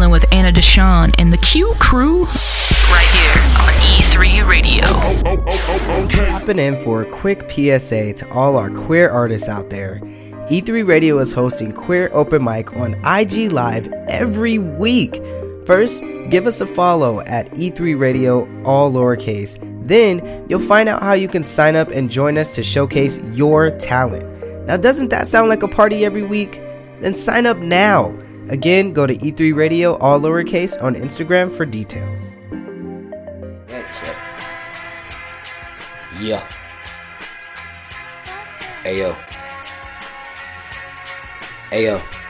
chilling with Anna Deshawn and the Q Crew right here on E3 Radio. Hopping in for a quick PSA to all our queer artists out there. E3 Radio is hosting Queer Open Mic on IG Live every week. First, give us a follow at E3 Radio, all lowercase. Then, you'll find out how you can sign up and join us to showcase your talent. Now, doesn't that sound like a party every week? Then sign up now. Again, go to E3 Radio, all lowercase, on Instagram for details. Yeah. Ayo. Ayo.